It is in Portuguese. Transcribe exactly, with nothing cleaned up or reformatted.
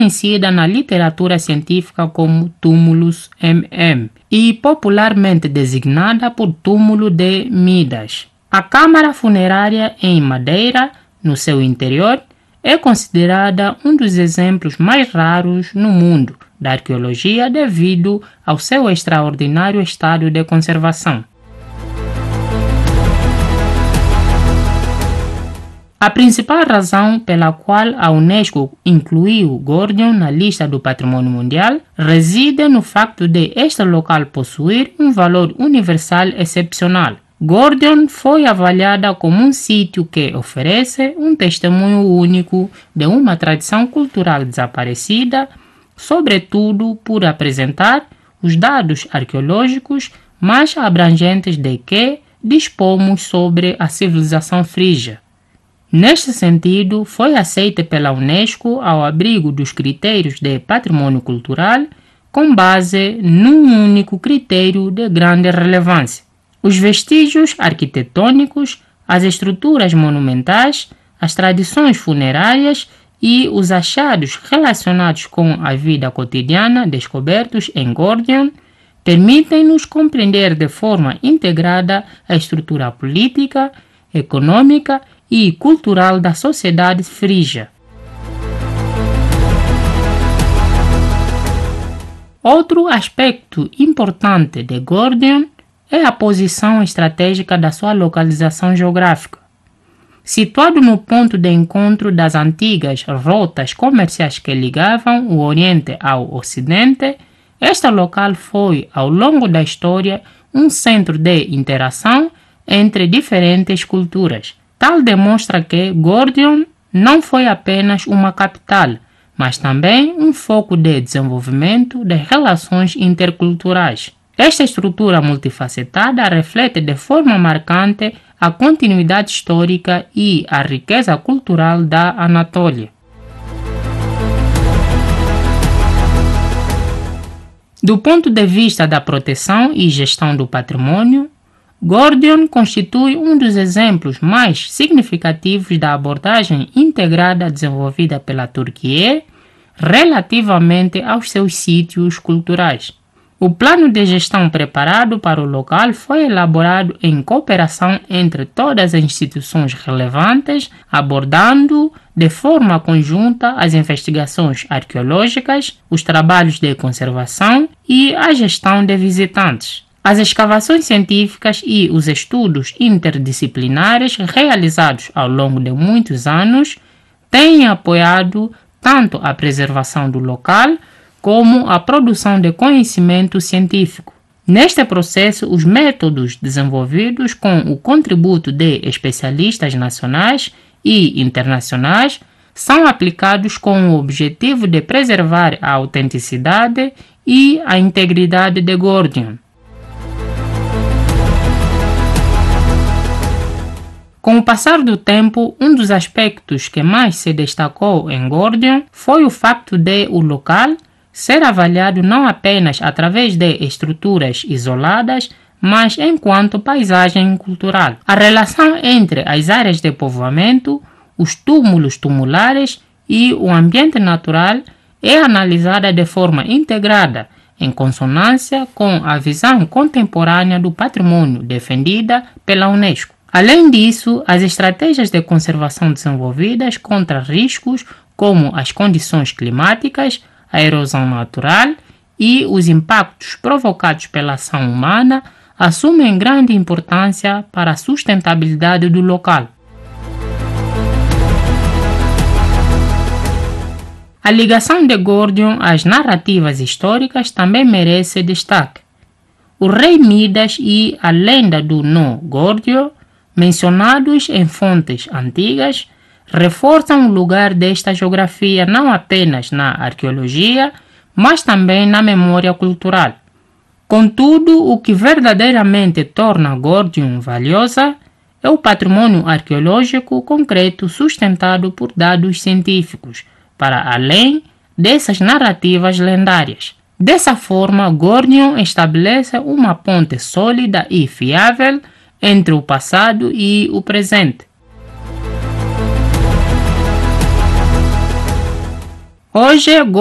conhecida na literatura científica como túmulus M M e popularmente designada por túmulo de Midas. A câmara funerária em madeira, no seu interior, é considerada um dos exemplos mais raros no mundo da arqueologia devido ao seu extraordinário estado de conservação. A principal razão pela qual a Unesco incluiu Gordion na lista do Patrimônio Mundial reside no facto de este local possuir um valor universal excepcional. Gordion foi avaliada como um sítio que oferece um testemunho único de uma tradição cultural desaparecida, sobretudo por apresentar os dados arqueológicos mais abrangentes de que dispomos sobre a civilização frígia. Neste sentido, foi aceita pela Unesco ao abrigo dos critérios de patrimônio cultural com base num único critério de grande relevância. Os vestígios arquitetônicos, as estruturas monumentais, as tradições funerárias e os achados relacionados com a vida cotidiana descobertos em Gordion permitem-nos compreender de forma integrada a estrutura política, econômica e cultural da sociedade frígia. Outro aspecto importante de Gordion é a posição estratégica da sua localização geográfica. Situado no ponto de encontro das antigas rotas comerciais que ligavam o Oriente ao Ocidente, este local foi, ao longo da história, um centro de interação entre diferentes culturas. Tal demonstra que Gordion não foi apenas uma capital, mas também um foco de desenvolvimento das relações interculturais. Esta estrutura multifacetada reflete de forma marcante a continuidade histórica e a riqueza cultural da Anatólia. Do ponto de vista da proteção e gestão do patrimônio, Gordion constitui um dos exemplos mais significativos da abordagem integrada desenvolvida pela Turquia relativamente aos seus sítios culturais. O plano de gestão preparado para o local foi elaborado em cooperação entre todas as instituições relevantes, abordando de forma conjunta as investigações arqueológicas, os trabalhos de conservação e a gestão de visitantes. As escavações científicas e os estudos interdisciplinares realizados ao longo de muitos anos têm apoiado tanto a preservação do local como a produção de conhecimento científico. Neste processo, os métodos desenvolvidos com o contributo de especialistas nacionais e internacionais são aplicados com o objetivo de preservar a autenticidade e a integridade de Gordion. Com o passar do tempo, um dos aspectos que mais se destacou em Gordion foi o facto de o local ser avaliado não apenas através de estruturas isoladas, mas enquanto paisagem cultural. A relação entre as áreas de povoamento, os túmulos tumulares e o ambiente natural é analisada de forma integrada, em consonância com a visão contemporânea do patrimônio defendida pela Unesco. Além disso, as estratégias de conservação desenvolvidas contra riscos como as condições climáticas, a erosão natural e os impactos provocados pela ação humana assumem grande importância para a sustentabilidade do local. A ligação de Gordion às narrativas históricas também merece destaque. O rei Midas e a lenda do nó Górdio, mencionados em fontes antigas, reforçam o lugar desta geografia não apenas na arqueologia, mas também na memória cultural. Contudo, o que verdadeiramente torna Gordion valiosa é o patrimônio arqueológico concreto sustentado por dados científicos, para além dessas narrativas lendárias. Dessa forma, Gordion estabelece uma ponte sólida e fiável entre o passado e o presente. Hoje,